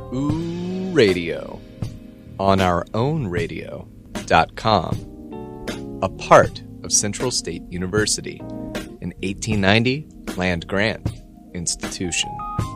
Ooh Radio on our own radio.com, a part of Central State University, an 1890 land grant institution.